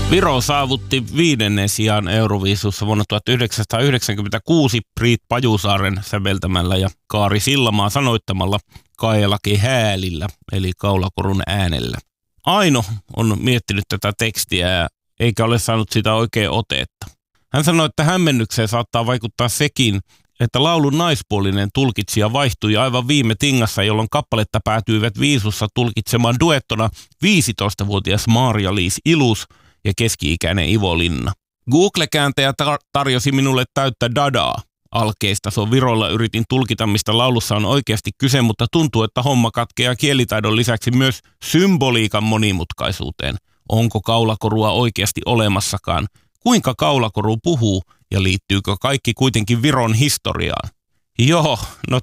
Viro saavutti 5. sijan Euroviisussa vuonna 1996 Priit Pajusaaren säveltämällä ja Kaari Sillamaa sanoittamalla Kaelaki häälillä, eli kaulakorun äänellä. Aino on miettinyt tätä tekstiä eikä ole saanut sitä oikein otetta. Hän sanoi, että hämmennykseen saattaa vaikuttaa sekin, että laulun naispuolinen tulkitsija vaihtui aivan viime tingassa, jolloin kappaletta päätyivät viisussa tulkitsemaan duettona 15-vuotias Maria-Liis Ilus ja keski-ikäinen Ivo Linna. Google-kääntäjä tarjosi minulle täyttä dadaa alkeistason Virolla. Yritin tulkita, mistä laulussa on oikeasti kyse, mutta tuntuu, että homma katkeaa kielitaidon lisäksi myös symboliikan monimutkaisuuteen. Onko kaulakorua oikeasti olemassakaan? Kuinka kaulakoru puhuu ja liittyykö kaikki kuitenkin Viron historiaan? Joo, no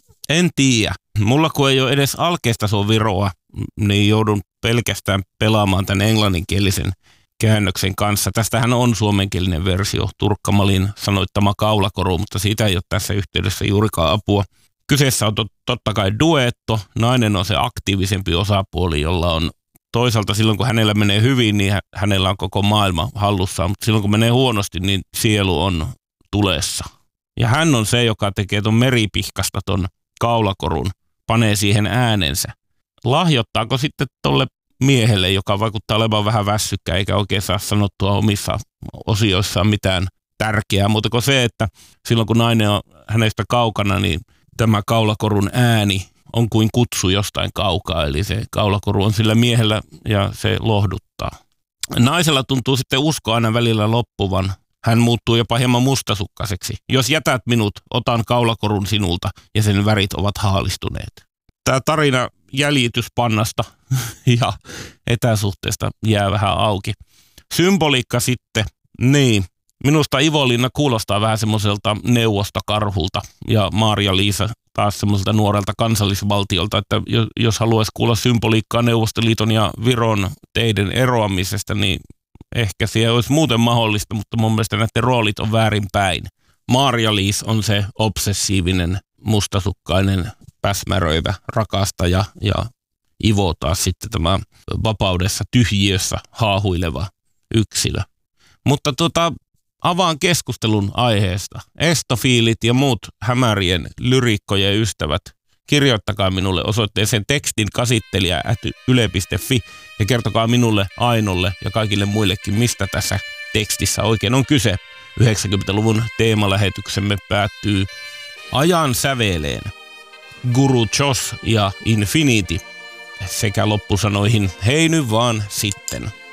en tiedä. Mulla kun ei ole edes alkeistason Viroa, niin joudun pelkästään pelaamaan tämän englanninkielisen käännöksen kanssa. Tästähän on suomenkielinen versio, Turkka-Malin sanoittama kaulakoru, mutta siitä ei ole tässä yhteydessä juurikaan apua. Kyseessä on totta kai duetto. Nainen on se aktiivisempi osapuoli, jolla on toisaalta silloin, kun hänellä menee hyvin, niin hänellä on koko maailma hallussaan, mutta silloin, kun menee huonosti, niin sielu on tulessa. Ja hän on se, joka tekee ton meripihkasta ton kaulakorun, panee siihen äänensä. Lahjoittaako sitten tolle miehelle, joka vaikuttaa olevan vähän väsykkä, eikä oikein saa sanottua omissa osioissaan mitään tärkeää, mutta kuin se, että silloin kun nainen on hänestä kaukana, niin tämä kaulakorun ääni on kuin kutsu jostain kaukaa, eli se kaulakoru on sillä miehellä ja se lohduttaa. Naisella tuntuu sitten usko aina välillä loppuvan. Hän muuttuu jopa hieman mustasukkaiseksi. Jos jätät minut, otan kaulakorun sinulta ja sen värit ovat haalistuneet. Tämä tarina jäljityspannasta ja etäsuhteesta jää vähän auki. Symboliikka sitten, niin. Minusta Ivo Linna kuulostaa vähän semmoiselta neuvostokarhulta ja Maria-Liisa taas semmoiselta nuorelta kansallisvaltiolta, että jos haluaisi kuulla symboliikkaa Neuvostoliiton ja Viron teiden eroamisesta, niin ehkä se olisi muuten mahdollista, mutta mun mielestä näiden roolit on väärinpäin. Maria-Liis on se obsessiivinen, mustasukkainen, päsmäröivä rakastaja ja Ivo taas sitten tämä vapaudessa tyhjiössä haahuileva yksilö. Mutta avaan keskustelun aiheesta. Estofiilit ja muut hämärien lyriikkojen ystävät, kirjoittakaa minulle osoitteeseen tekstinkäsittelijä@yle.fi ja kertokaa minulle, Ainolle ja kaikille muillekin, mistä tässä tekstissä oikein on kyse. 90-luvun teemalähetyksemme päättyy ajan säveleen. Guru Josh ja Infinity sekä loppusanoihin hei nyt vaan sitten.